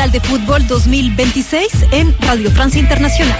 Mundial de Fútbol 2026 en Radio Francia Internacional.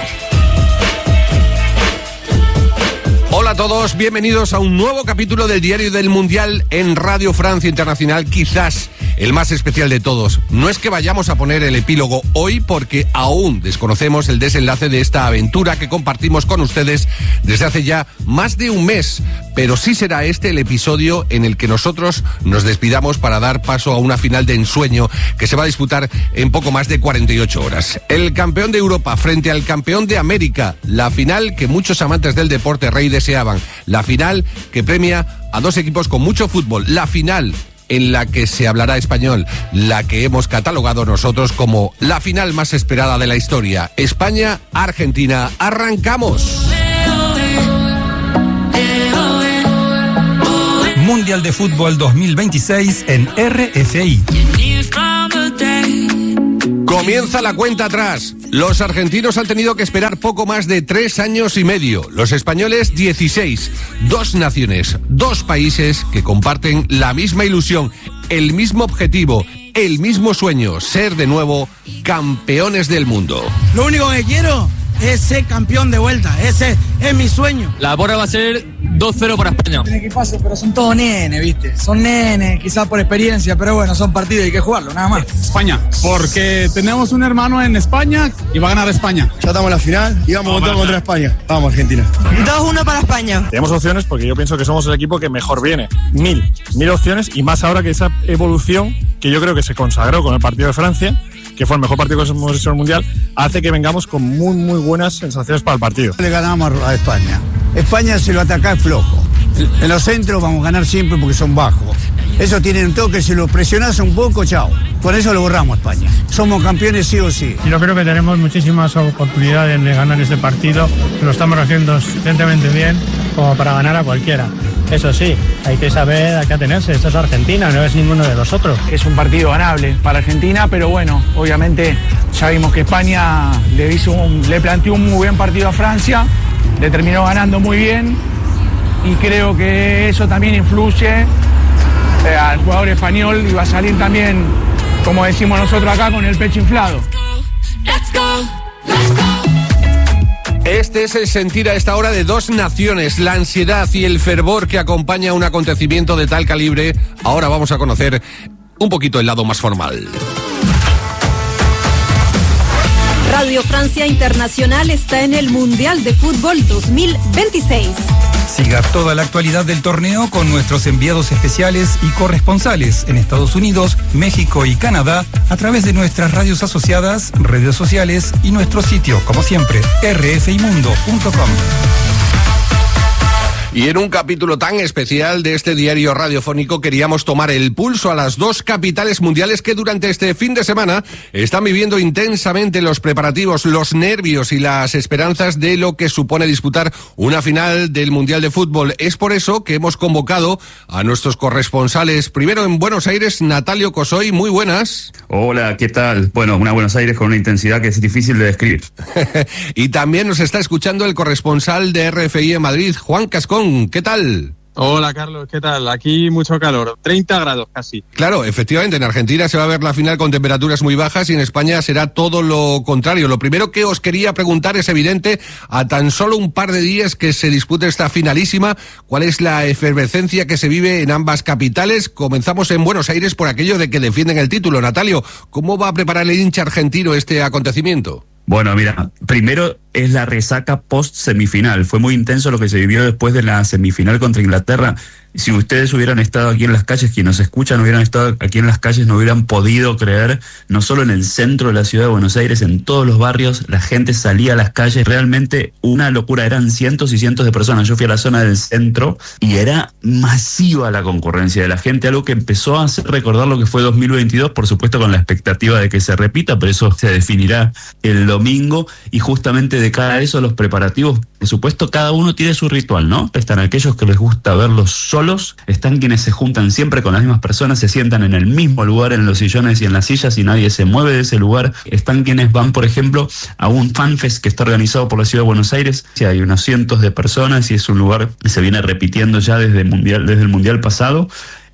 Hola a todos, bienvenidos a un nuevo capítulo del Diario del Mundial en Radio Francia Internacional, quizás el más especial de todos. No es que vayamos a poner el epílogo hoy porque aún desconocemos el desenlace de esta aventura que compartimos con ustedes desde hace ya más de un mes, pero sí será este el episodio en el que nosotros nos despidamos para dar paso a una final de ensueño que se va a disputar en poco más de 48 horas. El campeón de Europa frente al campeón de América, la final que muchos amantes del deporte rey deseaban, la final que premia a dos equipos con mucho fútbol, la final en la que se hablará español, la que hemos catalogado nosotros como la final más esperada de la historia. España-Argentina, ¡arrancamos! Mundial de Fútbol 2026 en RFI. Comienza la cuenta atrás. Los argentinos han tenido que esperar poco más de 3 años y medio. Los españoles 16. 2 naciones, 2 países que comparten la misma ilusión, el mismo objetivo, el mismo sueño, ser de nuevo campeones del mundo. Lo único que quiero es ser campeón de vuelta. Ese es mi sueño. La porra va a ser 2-0 para España. Un equipazo, pero son todos nenes, ¿viste? Son nenes, quizás por experiencia, pero bueno, son partidos y hay que jugarlo, nada más. España, porque tenemos un hermano en España y va a ganar España. Ya estamos en la final y vamos a contra España. Vamos, Argentina. 2-1 para España. Tenemos opciones porque yo pienso que somos el equipo que mejor viene. Mil opciones y más ahora que esa evolución que yo creo que se consagró con el partido de Francia, que fue el mejor partido que hemos hecho en el Mundial, hace que vengamos con muy buenas sensaciones para el partido. Le ganamos a España. España, si lo ataca es flojo. En los centros vamos a ganar siempre porque son bajos. Eso tiene un toque, si lo presionás un poco, chao. Con eso lo borramos a España. Somos campeones sí o sí. Yo creo que tenemos muchísimas oportunidades de ganar este partido. Lo estamos haciendo suficientemente bien como para ganar a cualquiera. Eso sí, hay que saber a qué atenerse. Esto es Argentina, no es ninguno de los otros. Es un partido ganable para Argentina, pero bueno, obviamente ya vimos que España le planteó un muy buen partido a Francia, le terminó ganando muy bien y creo que eso también influye al jugador español y va a salir también, como decimos nosotros acá, con el pecho inflado. Este es el sentir a esta hora de 2 naciones, la ansiedad y el fervor que acompaña a un acontecimiento de tal calibre. Ahora vamos a conocer un poquito el lado más formal. Radio Francia Internacional está en el Mundial de Fútbol 2026. Siga toda la actualidad del torneo con nuestros enviados especiales y corresponsales en Estados Unidos, México y Canadá a través de nuestras radios asociadas, redes sociales y nuestro sitio, como siempre, rfimundo.com. Y en un capítulo tan especial de este diario radiofónico queríamos tomar el pulso a las 2 capitales mundiales que durante este fin de semana están viviendo intensamente los preparativos, los nervios y las esperanzas de lo que supone disputar una final del Mundial de Fútbol. Es por eso que hemos convocado a nuestros corresponsales. Primero en Buenos Aires, Natalio Cosoy, muy buenas. Hola, ¿qué tal? Bueno, una Buenos Aires con una intensidad que es difícil de describir. Y también nos está escuchando el corresponsal de RFI en Madrid, Juan Cascón. ¿Qué tal? Hola, Carlos, ¿qué tal? Aquí mucho calor, 30 grados casi. Claro, efectivamente, en Argentina se va a ver la final con temperaturas muy bajas y en España será todo lo contrario. Lo primero que os quería preguntar es evidente, a tan solo un par de días que se dispute esta finalísima, ¿cuál es la efervescencia que se vive en ambas capitales? Comenzamos en Buenos Aires por aquello de que defienden el título. Natalio, ¿cómo va a preparar el hincha argentino este acontecimiento? Bueno, mira, primero es la resaca post-semifinal. Fue muy intenso lo que se vivió después de la semifinal contra Inglaterra. Si ustedes hubieran estado aquí en las calles, quienes nos escuchan hubieran estado aquí en las calles, no hubieran podido creer, no solo en el centro de la ciudad de Buenos Aires, en todos los barrios, la gente salía a las calles, realmente una locura, eran cientos y cientos de personas. Yo fui a la zona del centro y era masiva la concurrencia de la gente, algo que empezó a hacer recordar lo que fue 2022, por supuesto con la expectativa de que se repita, pero eso se definirá el domingo, y justamente de cara a eso los preparativos, por supuesto cada uno tiene su ritual, ¿no? Están aquellos que les gusta verlos solos, están quienes se juntan siempre con las mismas personas, se sientan en el mismo lugar, en los sillones y en las sillas, y nadie se mueve de ese lugar. Están quienes van, por ejemplo, a un fanfest que está organizado por la ciudad de Buenos Aires, hay unos cientos de personas y es un lugar que se viene repitiendo ya desde el mundial pasado.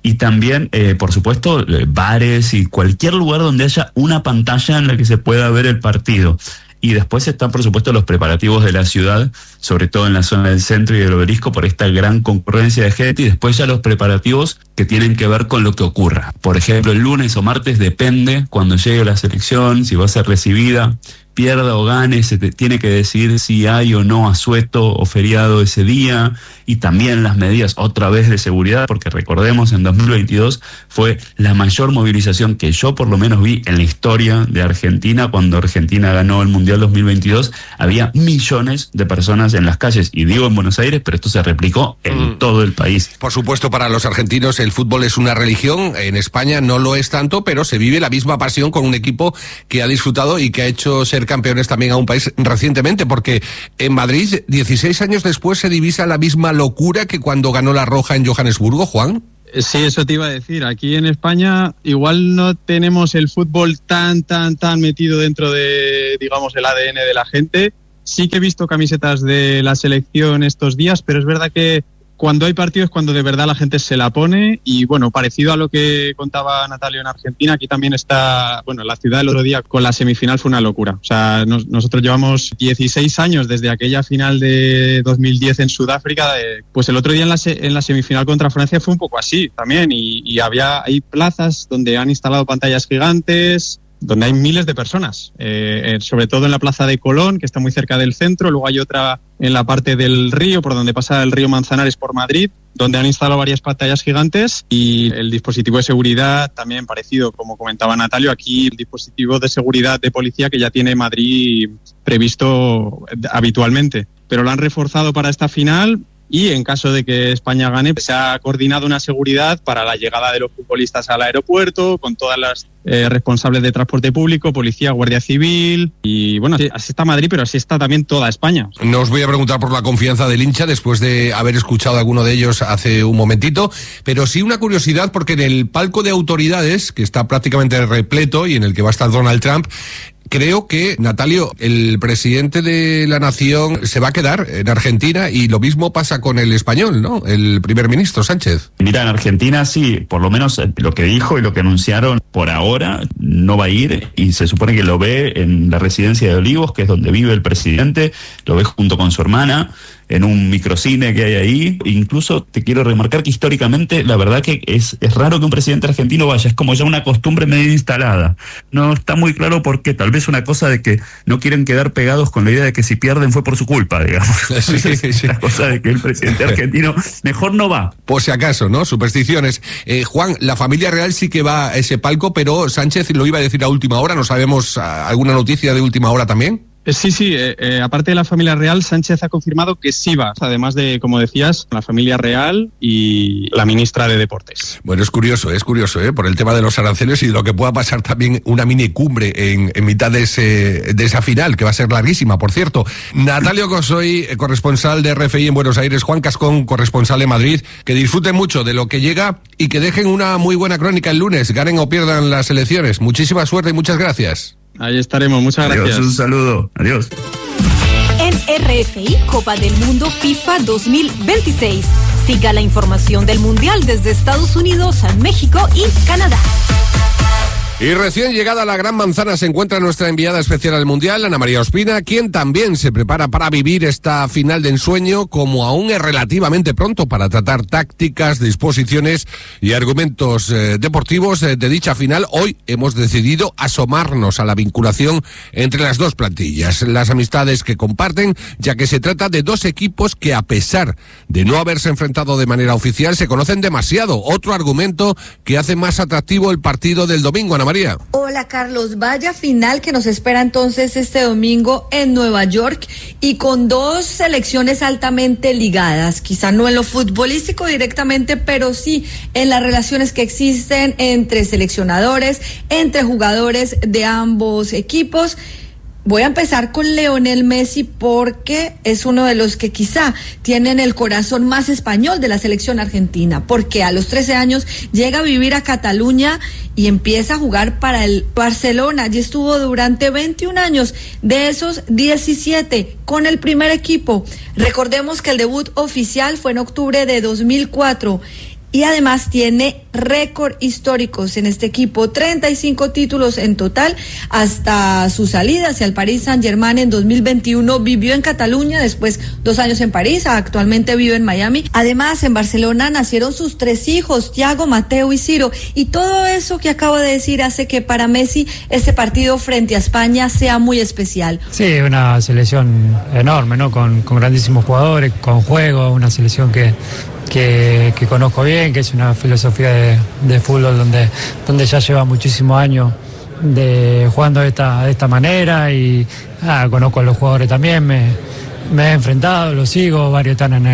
y también, por supuesto, bares y cualquier lugar donde haya una pantalla en la que se pueda ver el partido. Y después están, por supuesto, los preparativos de la ciudad, sobre todo en la zona del centro y del Obelisco, por esta gran concurrencia de gente, y después ya los preparativos que tienen que ver con lo que ocurra. Por ejemplo, el lunes o martes depende, cuando llegue la selección, si va a ser recibida, pierda o gane, se tiene que decidir si hay o no asueto o feriado ese día, y también las medidas otra vez de seguridad, porque recordemos, en 2022 fue la mayor movilización que yo por lo menos vi en la historia de Argentina. Cuando Argentina ganó el Mundial 2022, había millones de personas en las calles, y digo en Buenos Aires, pero esto se replicó en todo el país. Por supuesto, para los argentinos el fútbol es una religión, en España no lo es tanto, pero se vive la misma pasión con un equipo que ha disfrutado y que ha hecho ser campeones también a un país recientemente, porque en Madrid, 16 años después, se divisa la misma locura que cuando ganó la Roja en Johannesburgo, Juan. Sí, eso te iba a decir. Aquí en España igual no tenemos el fútbol tan metido dentro de, digamos, el ADN de la gente. Sí que he visto camisetas de la selección estos días, pero es verdad que cuando hay partidos, cuando de verdad la gente se la pone, y bueno, parecido a lo que contaba Natalio en Argentina, aquí también está, bueno, la ciudad el otro día con la semifinal fue una locura. O sea, nosotros llevamos 16 años desde aquella final de 2010 en Sudáfrica, pues el otro día en la semifinal contra Francia fue un poco así también, y hay plazas donde han instalado pantallas gigantes, donde hay miles de personas, sobre todo en la plaza de Colón, que está muy cerca del centro. Luego hay otra en la parte del río, por donde pasa el río Manzanares por Madrid, donde han instalado varias pantallas gigantes, y el dispositivo de seguridad también parecido, como comentaba Natalio, aquí el dispositivo de seguridad de policía que ya tiene Madrid previsto habitualmente, pero lo han reforzado para esta final. Y en caso de que España gane, se ha coordinado una seguridad para la llegada de los futbolistas al aeropuerto, con todas las responsables de transporte público, policía, guardia civil. Y bueno, así está Madrid, pero así está también toda España. No os voy a preguntar por la confianza del hincha después de haber escuchado a alguno de ellos hace un momentito, pero sí una curiosidad, porque en el palco de autoridades, que está prácticamente repleto y en el que va a estar Donald Trump, creo que, Natalio, el presidente de la nación se va a quedar en Argentina, y lo mismo pasa con el español, ¿no? El primer ministro Sánchez. Mira, en Argentina sí, por lo menos lo que dijo y lo que anunciaron por ahora, no va a ir, y se supone que lo ve en la residencia de Olivos, que es donde vive el presidente, lo ve junto con su hermana, en un microcine que hay ahí. Incluso te quiero remarcar que históricamente la verdad que es raro que un presidente argentino vaya, es como ya una costumbre medio instalada. No está muy claro por qué, tal vez una cosa de que no quieren quedar pegados con la idea de que si pierden fue por su culpa, digamos. Sí. La cosa de que el presidente argentino mejor no va. Por si acaso, ¿no? Supersticiones. Juan, la familia real sí que va a ese palco, pero Sánchez lo iba a decir a última hora. ¿No sabemos alguna noticia de última hora también? Sí, aparte de la familia real, Sánchez ha confirmado que sí va, además de, como decías, la familia real y la ministra de Deportes. Bueno, es curioso, por el tema de los aranceles y de lo que pueda pasar también una mini cumbre en mitad de esa final, que va a ser larguísima, por cierto. Natalio Cosoy, corresponsal de RFI en Buenos Aires, Juan Cascón, corresponsal en Madrid, que disfruten mucho de lo que llega y que dejen una muy buena crónica el lunes, ganen o pierdan las elecciones. Muchísima suerte y muchas gracias. Ahí estaremos, muchas gracias. Un saludo, adiós. En RFI, Copa del Mundo FIFA 2026. Siga la información del Mundial desde Estados Unidos, México y Canadá. Y recién llegada a la Gran Manzana se encuentra nuestra enviada especial al Mundial, Ana María Ospina, quien también se prepara para vivir esta final de ensueño, como aún es relativamente pronto para tratar tácticas, disposiciones y argumentos deportivos de dicha final. Hoy hemos decidido asomarnos a la vinculación entre las dos plantillas, las amistades que comparten, ya que se trata de dos equipos que, a pesar de no haberse enfrentado de manera oficial, se conocen demasiado. Otro argumento que hace más atractivo el partido del domingo, Ana María. Hola Carlos, vaya final que nos espera entonces este domingo en Nueva York, y con dos selecciones altamente ligadas, quizá no en lo futbolístico directamente, pero sí en las relaciones que existen entre seleccionadores, entre jugadores de ambos equipos. Voy a empezar con Lionel Messi, porque es uno de los que quizá tienen el corazón más español de la selección argentina, porque a los 13 años llega a vivir a Cataluña y empieza a jugar para el Barcelona. Allí estuvo durante 21 años, de esos 17 con el primer equipo. Recordemos que el debut oficial fue en octubre de 2004. y además tiene récord históricos en este equipo, 35 títulos en total hasta su salida hacia el Paris Saint-Germain en 2021. Vivió en Cataluña, después 2 años en París, actualmente vive en Miami. Además, en Barcelona nacieron sus 3 hijos, Thiago, Mateo y Ciro, y todo eso que acabo de decir hace que para Messi este partido frente a España sea muy especial. Sí, una selección enorme, ¿no? Con grandísimos jugadores, con juego, una selección que conozco bien, que es una filosofía de fútbol donde ya lleva muchísimos años jugando de esta manera, y conozco a los jugadores también, me he enfrentado, los sigo, varios están en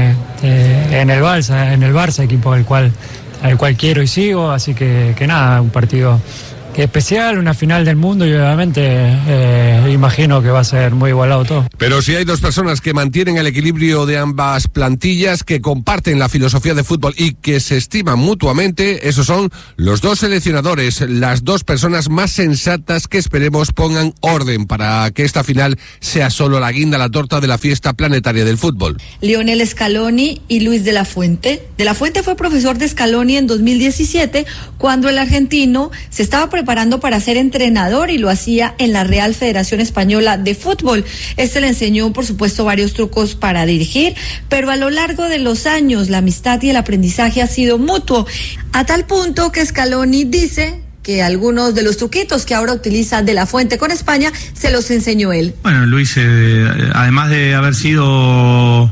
el Barça, equipo al cual quiero y sigo, así que nada, un partido especial, una final del mundo, y obviamente imagino que va a ser muy igualado todo. Pero si hay 2 personas que mantienen el equilibrio de ambas plantillas, que comparten la filosofía de fútbol y que se estiman mutuamente, esos son los 2 seleccionadores, las 2 personas más sensatas que esperemos pongan orden para que esta final sea solo la guinda, la torta de la fiesta planetaria del fútbol. Lionel Scaloni y Luis de la Fuente. De la Fuente fue profesor de Scaloni en 2017, cuando el argentino se estaba preparando para ser entrenador, y lo hacía en la Real Federación Española de Fútbol. Este le enseñó, por supuesto, varios trucos para dirigir, pero a lo largo de los años la amistad y el aprendizaje ha sido mutuo, a tal punto que Scaloni dice que algunos de los truquitos que ahora utiliza de la Fuente con España se los enseñó él. Bueno, Luis, además de haber sido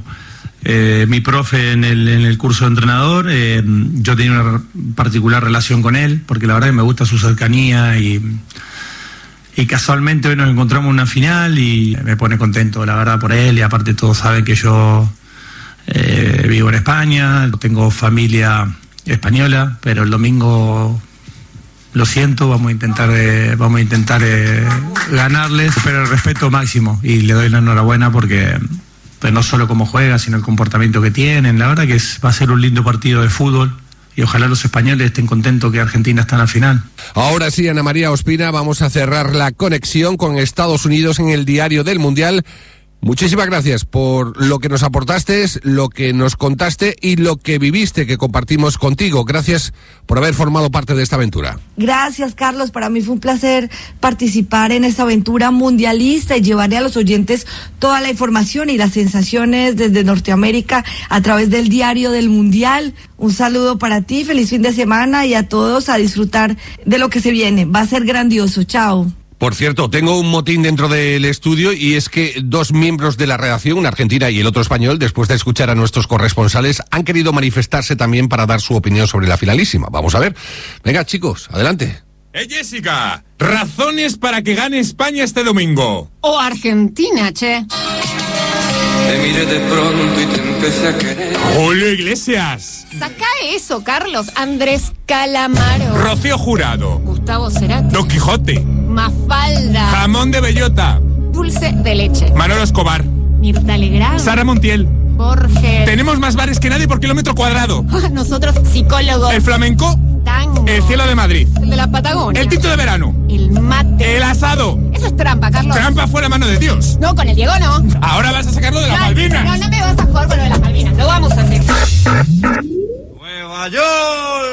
mi profe en el curso de entrenador, yo tenía una particular relación con él, porque la verdad que me gusta su cercanía, y casualmente hoy nos encontramos en una final y me pone contento, la verdad, por él, y aparte todos saben que yo vivo en España, tengo familia española, pero el domingo, lo siento, vamos a intentar ganarles, pero el respeto máximo, y le doy la enhorabuena porque no solo cómo juega, sino el comportamiento que tienen. La verdad que va a ser un lindo partido de fútbol, y ojalá los españoles estén contentos que Argentina está en la final. Ahora sí, Ana María Ospina, vamos a cerrar la conexión con Estados Unidos en el Diario del Mundial. Muchísimas gracias por lo que nos aportaste, lo que nos contaste y lo que viviste, que compartimos contigo. Gracias por haber formado parte de esta aventura. Gracias, Carlos. Para mí fue un placer participar en esta aventura mundialista y llevarle a los oyentes toda la información y las sensaciones desde Norteamérica a través del Diario del Mundial. Un saludo para ti, feliz fin de semana, y a todos a disfrutar de lo que se viene. Va a ser grandioso. Chao. Por cierto, tengo un motín dentro del estudio, y es que 2 miembros de la redacción, una argentina y el otro español, después de escuchar a nuestros corresponsales, han querido manifestarse también para dar su opinión sobre la finalísima. Vamos a ver. Venga, chicos, adelante. Jessica, razones para que gane España este domingo. O Argentina, che. Te miré de pronto y te empecé a querer. Julio Iglesias. Saca eso, Carlos. Andrés Calamaro. Rocío Jurado. Gustavo Cerati. Don Quijote. Mafalda. Jamón de bellota. Dulce de leche. Manolo Escobar. Mirta Legrand. Sara Montiel. Borges. Tenemos más bares que nadie por kilómetro cuadrado. Nosotros, psicólogos. El flamenco. Tango. El cielo de Madrid. El de la Patagonia. El tinto de verano. El mate. El asado. Eso es trampa, Carlos. Trampa fue la mano de Dios. No, con el Diego no. Ahora vas a sacarlo de las Malvinas. No me vas a jugar con lo de las Malvinas. Lo vamos a hacer. Nueva York.